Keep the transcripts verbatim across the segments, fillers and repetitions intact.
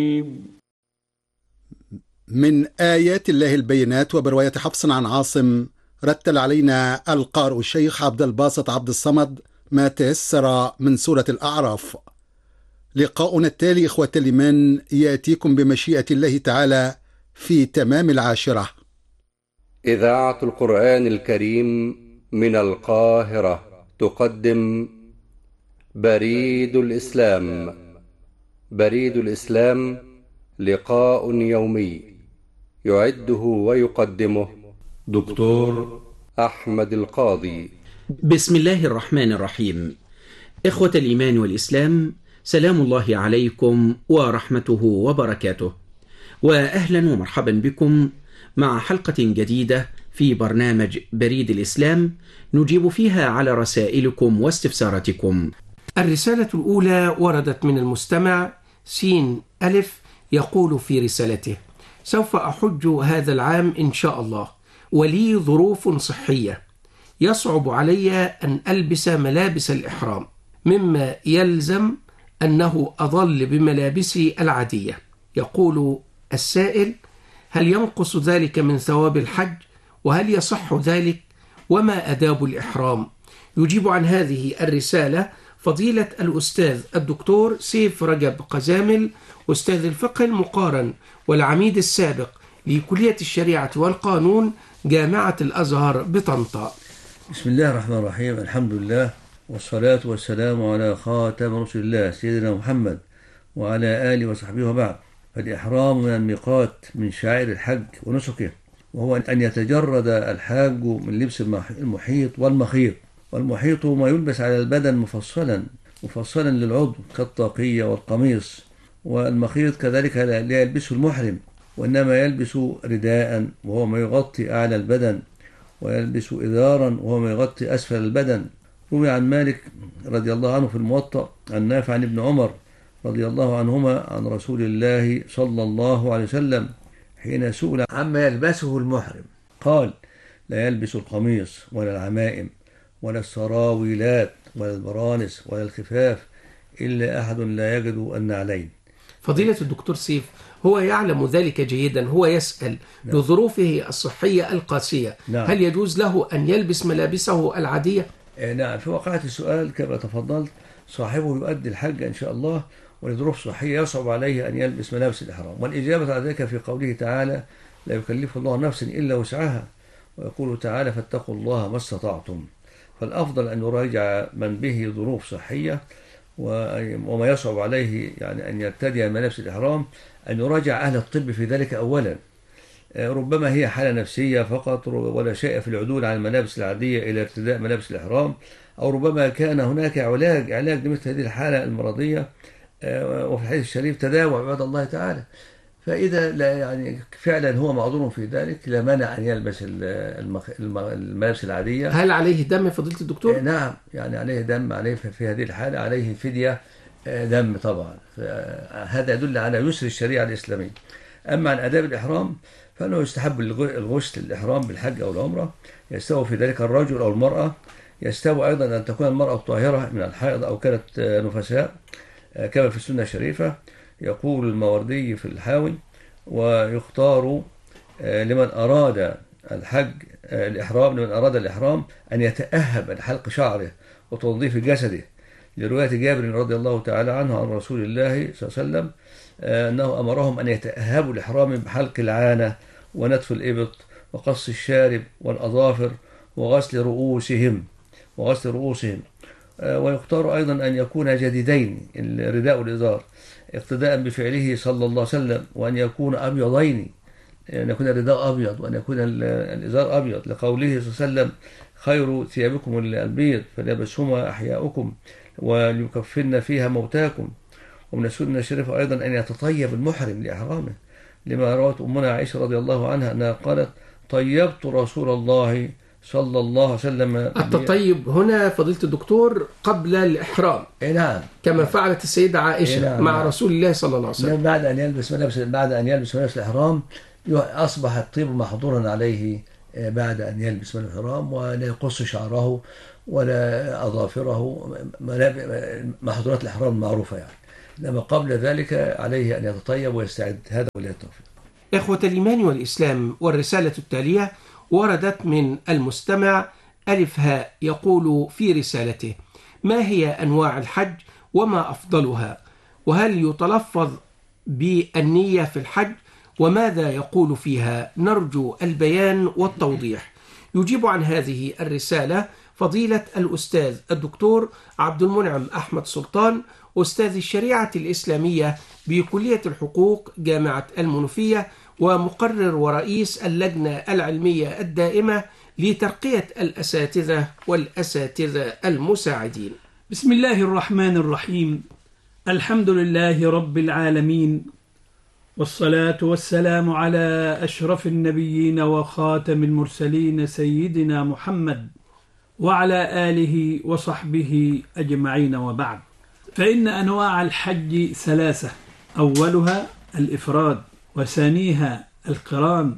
من آيات الله البينات وبرواية حفص عن عاصم رتل علينا القارئ الشيخ عبد الباسط عبد الصمد ما تيسر من سورة الأعراف. لقاؤنا التالي إخوة الإيمان يأتيكم بمشيئة الله تعالى في تمام العاشرة. إذاعة القرآن الكريم من القاهرة تقدم بريد الإسلام. بريد الإسلام لقاء يومي يعده ويقدمه دكتور أحمد القاضي. بسم الله الرحمن الرحيم. إخوة الإيمان والإسلام، سلام الله عليكم ورحمته وبركاته، وأهلا ومرحبا بكم مع حلقة جديدة في برنامج بريد الإسلام نجيب فيها على رسائلكم واستفساراتكم. الرسالة الأولى وردت من المستمع سين ألف، يقول في رسالته: سوف أحج هذا العام إن شاء الله، ولي ظروف صحية يصعب علي أن ألبس ملابس الإحرام، مما يلزم أنه أظل بملابسي العادية. يقول السائل: هل ينقص ذلك من ثواب الحج؟ وهل يصح ذلك؟ وما آداب الإحرام؟ يجيب عن هذه الرسالة فضيلة الأستاذ الدكتور سيف رجب قزامل، أستاذ الفقه المقارن والعميد السابق لكلية الشريعة والقانون جامعة الأزهر بطنطا. بسم الله الرحمن الرحيم. الحمد لله والصلاة والسلام على خاتم رسول الله سيدنا محمد وعلى آله وصحبه وبعد. فالإحرام من الميقات من شعائر الحج ونسكه، وهو أن يتجرد الحاج من لبس المحيط والمخيط. والمحيط ما يلبس على البدن مفصلا مفصلا للعضو كالطاقية والقميص، والمخيط كذلك لا يلبسه المحرم، وإنما يلبس رداء وهو ما يغطي أعلى البدن، ويلبس إذارا وهو ما يغطي أسفل البدن. روي عن مالك رضي الله عنه في الموطأ عن نافع عن ابن عمر رضي الله عنهما عن رسول الله صلى الله عليه وسلم حين سئل عما يلبسه المحرم قال: لا يلبس القميص ولا العمائم ولا السراويلات ولا البرانس ولا الخفاف إلا أحد لا يجد النعلين. فضيلة الدكتور سيف، هو يعلم ذلك جيدا، هو يسأل نعم. لظروفه الصحية القاسية نعم. هل يجوز له أن يلبس ملابسه العادية؟ نعم، في واقعة السؤال كما تفضلت صاحبه يؤدي الحج إن شاء الله، ولظروف صحية يصعب عليه أن يلبس ملابس الإحرام. والإجابة على ذلك في قوله تعالى: لا يكلف الله نفسا إلا وسعها، ويقول تعالى: فاتقوا الله ما استطعتم. فالأفضل أن يراجع من به ظروف صحية وما يصعب عليه يعني أن يرتدي ملابس الإحرام، أن يراجع أهل الطب في ذلك أولا. ربما هي حالة نفسية فقط ولا شيء في العدول عن الملابس العادية إلى ارتداء ملابس الإحرام، أو ربما كان هناك علاج علاج لمثل هذه الحالة المرضية، وفي الحديث الشريف: تداووا عباد الله تعالى. فإذا لا يعني فعلا هو معذور في ذلك لا مانع أن يلبس الملابس العادية. هل عليه دم فضيلة الدكتور؟ نعم، يعني عليه دم، عليه في هذه الحالة عليه فدية دم طبعا. هذا يدل على يسر الشريعة الإسلامية. أما عن آداب الإحرام فإنه يستحب الغسل الإحرام بالحج أو العمرة، يستوي في ذلك الرجل أو المرأة. يستوي أيضا أن تكون المرأة طاهرة من الحائض أو كانت نفساء كما في السنة الشريفة. يقول الماوردي في الحاوي: ويختار لمن أراد الحج الإحرام لمن أراد الإحرام أن يتأهب لحلق شعره وتنظيف جسده، لرواية جابر رضي الله تعالى عنه عن رسول الله صلى الله عليه وسلم أنه أمرهم أن يتأهبوا الإحرام بحلق العانة ونتف الإبط وقص الشارب والأظافر وغسل رؤوسهم وغسل رؤوسهم ويختار أيضا أن يكون جديدين الرداء والإزار اقتداء بفعله صلى الله عليه وسلم، وأن يكون أبيضين، أن يكون الرداء أبيض وأن يكون الإزار أبيض، لقوله صلى الله عليه وسلم: خير ثيابكم البيض فليلبسهما أحياؤكم وليكفن فيها موتاكم. ومن السنة الشريفة أيضا أن يتطيب المحرم لإحرامه، لما روت أمنا عائشة رضي الله عنها أنها قالت: طيبت رسول الله صلى الله عليه وسلم. التطيب هنا فضيلة الدكتور قبل الإحرام، نعم، كما فعلت السيدة عائشة نعم. مع رسول الله صلى الله عليه وسلم بعد أن يلبس ملابس بعد أن يلبس ملابس الإحرام أصبح الطيب محظورا عليه بعد أن يلبس ملابس الإحرام، ولا يقص شعره ولا أظافره، محظورات الإحرام المعروفة يعني. إنما قبل ذلك عليه أن يتطيب ويستعد. هذا ولله التوفيق. إخوة الإيمان والإسلام، والرسالة التالية وردت من المستمع ألف هاء، يقول في رسالته: ما هي أنواع الحج وما أفضلها؟ وهل يتلفظ بالنية في الحج؟ وماذا يقول فيها؟ نرجو البيان والتوضيح. يجيب عن هذه الرسالة فضيلة الأستاذ الدكتور عبد المنعم أحمد سلطان، أستاذ الشريعة الإسلامية بكلية الحقوق جامعة المنوفية، ومقرر ورئيس اللجنة العلمية الدائمة لترقية الأساتذة والأساتذة المساعدين. بسم الله الرحمن الرحيم. الحمد لله رب العالمين، والصلاة والسلام على أشرف النبيين وخاتم المرسلين سيدنا محمد وعلى آله وصحبه أجمعين، وبعد. فإن أنواع الحج ثلاثة: أولها الإفراد، وثانيها القران،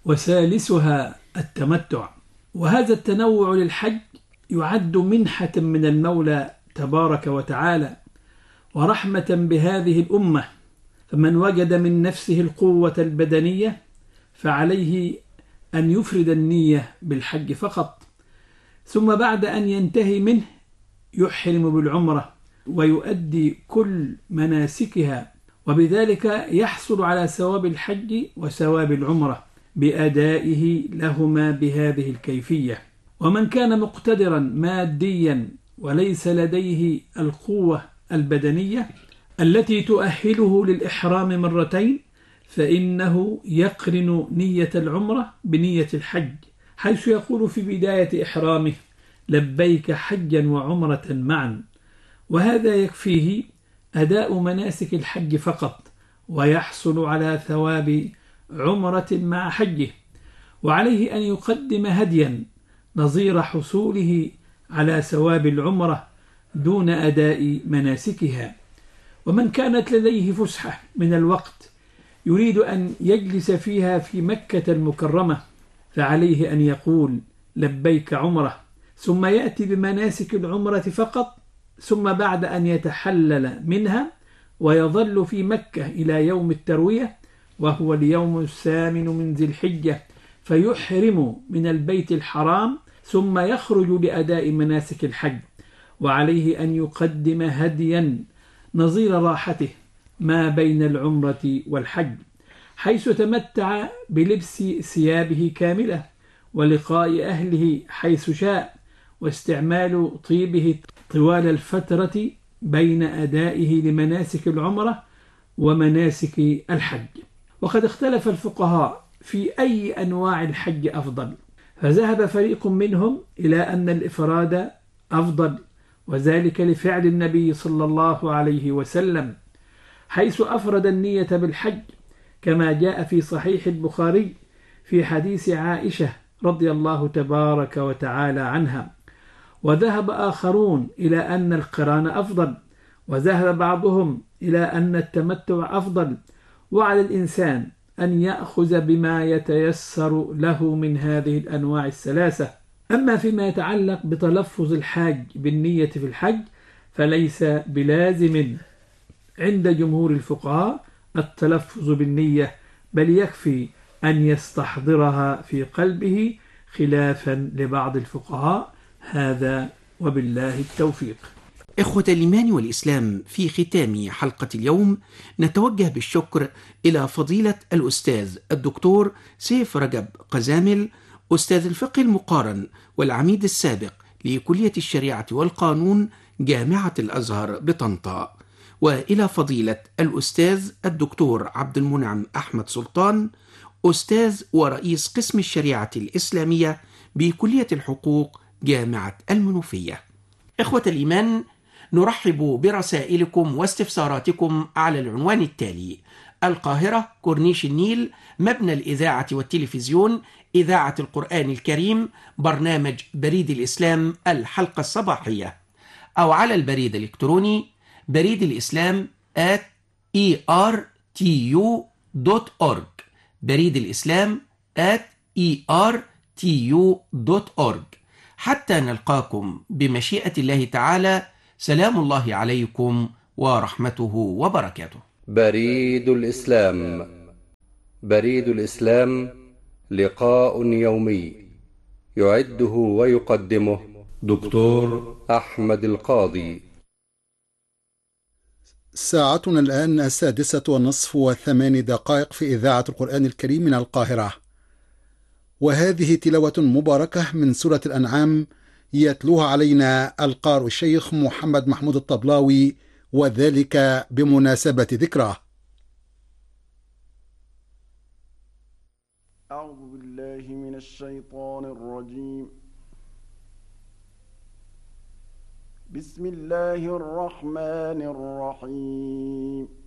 وثالثها التمتع. وهذا التنوع للحج يعد منحة من المولى تبارك وتعالى ورحمة بهذه الأمة، فمن وجد من نفسه القوة البدنية فعليه أن يفرد النية بالحج فقط، ثم بعد أن ينتهي منه يحرم بالعمرة ويؤدي كل مناسكها، وبذلك يحصل على ثواب الحج وثواب العمرة بأدائه لهما بهذه الكيفية. ومن كان مقتدرا ماديا وليس لديه القوة البدنية التي تؤهله للإحرام مرتين، فإنه يقرن نية العمرة بنية الحج، حيث يقول في بداية إحرامه: لبيك حجا وعمرة معا. وهذا يكفيه أداء مناسك الحج فقط، ويحصل على ثواب عمرة مع حجه. وعليه أن يقدم هديا نظير حصوله على ثواب العمرة دون أداء مناسكها. ومن كانت لديه فسحة من الوقت يريد أن يجلس فيها في مكة المكرمة، فعليه أن يقول: لبيك عمرة، ثم يأتي بمناسك العمرة فقط، ثم بعد أن يتحلل منها ويظل في مكة إلى يوم التروية، وهو اليوم الثامن من ذي الحجة، فيحرم من البيت الحرام ثم يخرج لأداء مناسك الحج. وعليه أن يقدم هديا نظير راحته ما بين العمرة والحج، حيث تمتع بلبس ثيابه كاملة، ولقاء أهله حيث شاء، واستعمال طيبه طوال الفترة بين أدائه لمناسك العمرة ومناسك الحج. وقد اختلف الفقهاء في أي أنواع الحج أفضل، فذهب فريق منهم إلى أن الإفراد أفضل، وذلك لفعل النبي صلى الله عليه وسلم، حيث أفرد النية بالحج، كما جاء في صحيح البخاري في حديث عائشة رضي الله تبارك وتعالى عنها. وذهب آخرون إلى أن القران أفضل، وذهب بعضهم إلى أن التمتع أفضل، وعلى الإنسان أن يأخذ بما يتيسر له من هذه الأنواع الثلاثة. أما فيما يتعلق بتلفظ الحاج بالنية في الحج فليس بلازم عند جمهور الفقهاء التلفظ بالنية، بل يكفي أن يستحضرها في قلبه، خلافا لبعض الفقهاء. هذا وبالله التوفيق. إخوة الإيمان والإسلام، في ختام حلقة اليوم نتوجه بالشكر إلى فضيلة الأستاذ الدكتور سيف رجب قزامل، أستاذ الفقه المقارن والعميد السابق لكلية الشريعة والقانون جامعة الأزهر بطنطا، وإلى فضيلة الأستاذ الدكتور عبد المنعم أحمد سلطان، أستاذ ورئيس قسم الشريعة الإسلامية بكلية الحقوق جامعة المنوفية. إخوة الإيمان، نرحب برسائلكم واستفساراتكم على العنوان التالي: القاهرة، كورنيش النيل، مبنى الإذاعة والتلفزيون، إذاعة القرآن الكريم، برنامج بريد الإسلام الحلقة الصباحية، أو على البريد الإلكتروني بريد الإسلام at e r t u dot org، بريد الإسلام at e r t u dot org. حتى نلقاكم بمشيئة الله تعالى، سلام الله عليكم ورحمته وبركاته. بريد الإسلام. بريد الإسلام لقاء يومي يعده ويقدمه دكتور أحمد القاضي. ساعتنا الآن السادسة والنصف وثماني دقائق في إذاعة القرآن الكريم من القاهرة، وهذه تلاوة مباركة من سورة الأنعام يتلوها علينا القارئ الشيخ محمد محمود الطبلاوي، وذلك بمناسبة ذكراه. أعوذ بالله من الشيطان الرجيم. بسم الله الرحمن الرحيم.